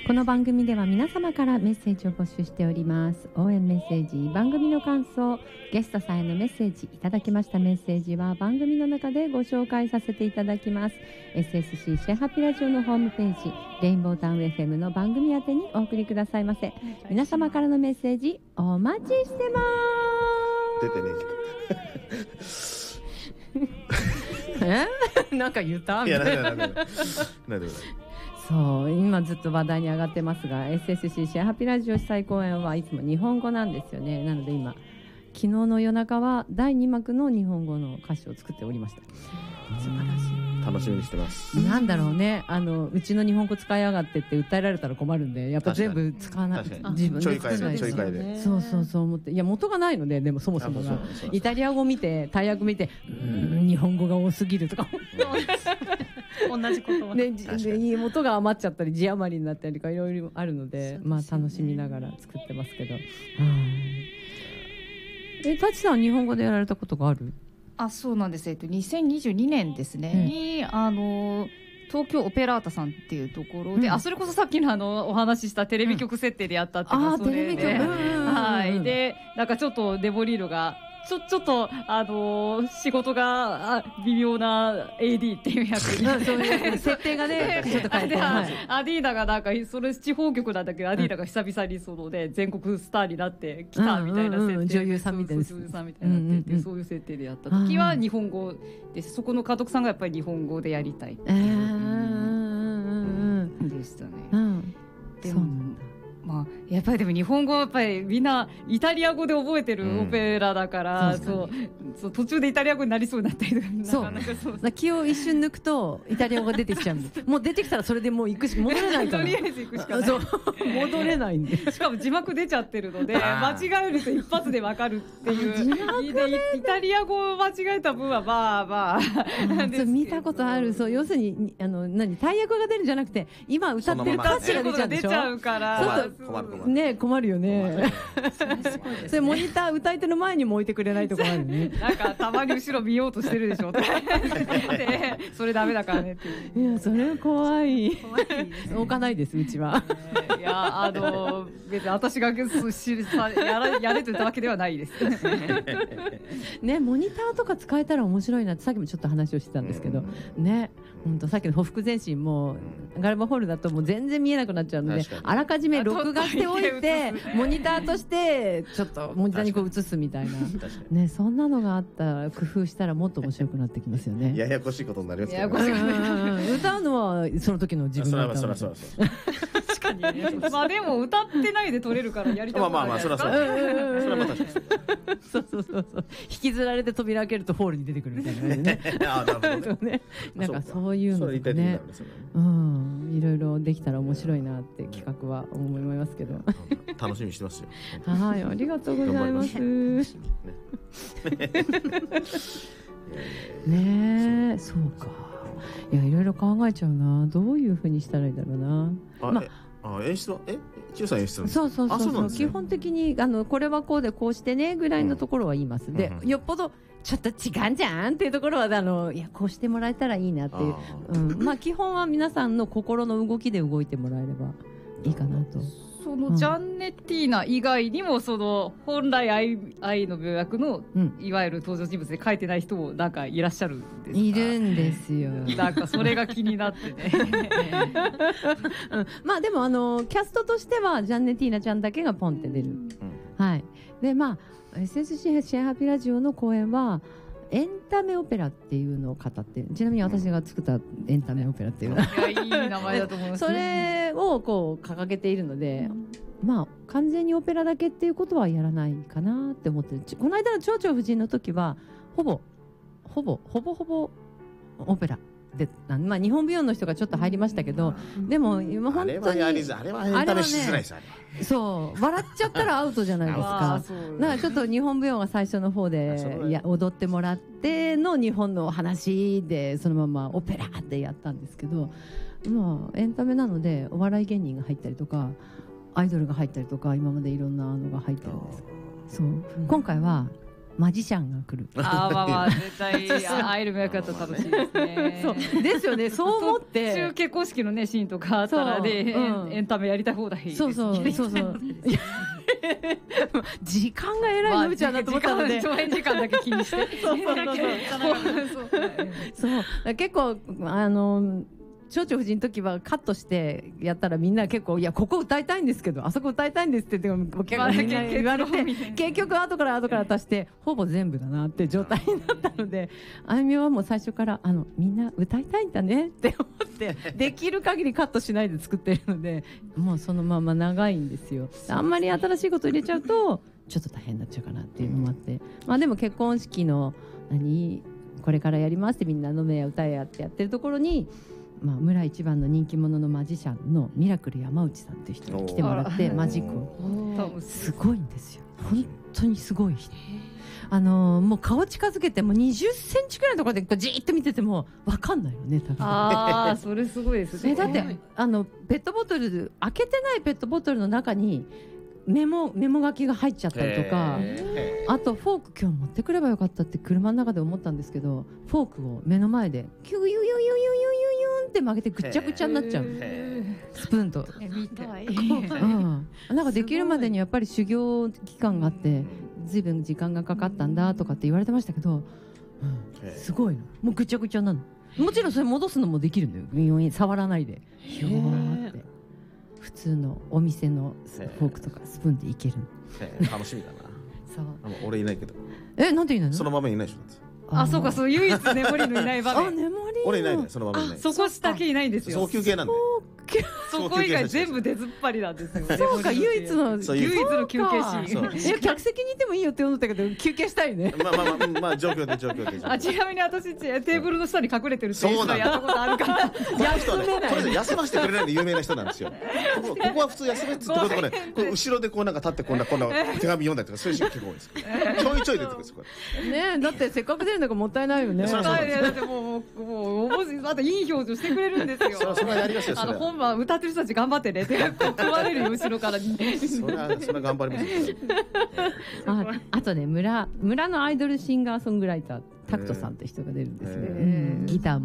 この番組では皆様からメッセージを募集しております。応援メッセージ、番組の感想、ゲストさんへのメッセージ、いただきましたメッセージは番組の中でご紹介させていただきます。 SSC シェアハピラジオのホームページ、レインボータウン FM の番組宛てにお送りくださいませ。皆様からのメッセージお待ちしてます。出てねえなんか言ったみたいな。いやなんでそう今ずっと話題に上がってますが SSC シェアハピラジオ主催公演はいつも日本語なんですよね。なので今昨日の夜中は第2幕の日本語の歌詞を作っておりました。素晴らしい。 楽しみにしてます。 なんだろうね、うちの日本語使いやがってって訴えられたら困るんで、やっぱ全部使わない、自分で作らないと。そう思って、いや元がないので、でもそもそもがイタリア語見て大役見て日本語が多すぎるとか同じことはね、元が余っちゃったり字余りになったりとかいろいろあるので、まあ楽しみながら作ってますけど。タチさん日本語でやられたことがある？ そうなんです。2022年ですね、に東京オペラータさんっていうところで、それこそさっきのお話ししたテレビ局設定でやったっていうのがそれで、テレビ局、はい、でなんかちょっとデボリーノがちょっと仕事が微妙な AD っていう役にそういう設定がねちょっと変えて、 アディーナがなんかそれ地方局なんだけど、アディーナが久々にそのね全国スターになってきたみたいな設定、 女優さんみたいな女優さんみたいになってて、そういう設定でやった時は日本語です。そこの監督さんがやっぱり日本語でやりたいっていうでしたね。でもまあ、やっぱりでも日本語はやっぱりみんなイタリア語で覚えてるオペラだから、そう途中でイタリア語になりそうになったりとか、 そう気を一瞬抜くとイタリア語が出てきちゃうんでもう出てきたらそれでもう行くし戻れないからとりあえず行くしかない。 そう戻れないんでしかも字幕出ちゃってるので間違えると一発でわかるっていうイタリア語を間違えた分はまあ見たことある。そう要するに大役が出るんじゃなくて今歌ってる歌詞が出ちゃうでしょ。 出ちゃうからね困るよね。それモニター歌い手の前にも置いてくれないとこあるね。 なんかたまに後ろ見ようとしてるでしょってそれダメだからねっていう。 いやそれは怖い。置かないですうちは。 いや別に私がやれと言ったわけではないですね。モニターとか使えたら面白いなってさっきもちょっと話をしてたんですけどね。本当さっきのほふ前進もガルバホールだともう全然見えなくなっちゃうので、あらかじめ録画しておいてモニターとしてちょっとモニターにこう映すみたいなね、そんなのがあったら工夫したらもっと面白くなってきますよね。 ややこしいことになりますけど、 歌うのはその時の自分の歌う。 確かにね。まあでも歌ってないで撮れるからやりたい。 まあそれはそう引きずられて扉開けるとホールに出てくるみたいなね。なんかそういうのとかね、いろいろできたら面白いなって企画は思いますけど。 楽しみにしてますよ。 はい、ありがとうございます。ねえ、そうか。いや、いろいろ考えちゃうな。どういう風にしたらいいだろうな。 演出は千代さん演出なんですか？そう基本的にこれはこうでこうしてねぐらいのところは言います。で、よっぽどちょっと違うんじゃんっていうところはいやこうしてもらえたらいいなっていう、まあ基本は皆さんの心の動きで動いてもらえればいいかなと。 そのジャンネティーナ以外にもその本来愛の病役のいわゆる登場人物で書いてない人もなんかいらっしゃるんですか？ いるんですよ。 なんかそれが気になってね。 まあでもキャストとしてはジャンネティーナちゃんだけがポンって出る。はい。でまあ SSC シェアハピラジオの公演はエンタメオペラっていうのを語ってる。ちなみに私が作ったエンタメオペラっていうのは、 いい名前だと思います。 それをこう掲げているので、まあ完全にオペラだけっていうことはやらないかなって思ってる。この間の蝶々夫人の時はほぼオペラで、まあ日本舞踊の人がちょっと入りましたけど、でも今本当にあれはエンタメしづらいです。 そう笑っちゃったらアウトじゃないですか。だからちょっと日本舞踊が最初の方で踊ってもらっての日本の話でそのままオペラってやったんですけど、まあエンタメなのでお笑い芸人が入ったりとかアイドルが入ったりとか今までいろんなのが入ってるんです。そう今回はマジシャンが来る。 まあ絶対会える役だったら楽しいですね。 そうですよね。そう思って結婚式のねシーンとかあったらね、エンタメやりたい放題です。 そう時間がえらい伸びちゃうなと思ったので、 上演時間だけ気にして。 そう結構蝶々夫人の時はカットしてやったらみんな結構いやここ歌いたいんですけどあそこ歌いたいんですってお客がみんな言われて結局後から足してほぼ全部だなって状態になったのであいみょんはもう最初からみんな歌いたいんだねって思ってできる限りカットしないで作ってるのでもうそのまま長いんですよ。あんまり新しいこと入れちゃうとちょっと大変になっちゃうかなっていうのもあってでも結婚式のこれからやりますってみんな飲めや歌えやってやってるところに村一番の人気者のマジシャンのミラクル山内さんという人に来てもらってマジックをすごいんですよ。本当にすごい人。もう顔近づけても20センチくらいのところでじーっと見てても分かんないよね多分。 それすごいですね。 だってペットボトル開けてないペットボトルの中にメモ書きが入っちゃったりとかあとフォーク今日持ってくればよかったって車の中で思ったんですけどフォークを目の前でキュユユユユユユユンって曲げてぐちゃぐちゃになっちゃうスプーンとなんかできるまでにやっぱり修行期間があって随分時間がかかったんだとかって言われてましたけど、すごいのもうぐちゃぐちゃなの。もちろんそれ戻すのもできるのよ触らないでひょーって普通のお店のフォークとかスプーンでいける。 楽しみだな。 そう俺いないけど。 なんでいないの？ その場面いないでしょ。 そうかそう唯一メモリのいない場面。 俺いないねその場面いない。 そこだけいないんですよ。 そう休憩なんで。 そこ以外全部出ずっぱりなんですよ。 そうか唯一の休憩シーン。 客席にいてもいいよって思ったけど休憩したいね。 まあ状況で。 ちなみに私テーブルの下に隠れてるっていうのやったことあるから。 休ませてくれないで有名な人なんですよ。ここは普通休めって言ってことね。後ろでこうなんか立ってこんな手紙読んだりとかそういう人結構多いです。ちょいちょい出てくるんですこれ。 ねだってせっかく出るんだからもったいないよね。 だってもうあといい表情してくれるんですよ。 それはやりますよ。 本番歌ってる人たち頑張ってねって食われるよ後ろからに。 それは頑張りますよ。 あとね村のアイドルシンガーソングライタータクトさんって人が出るんですね。ギターも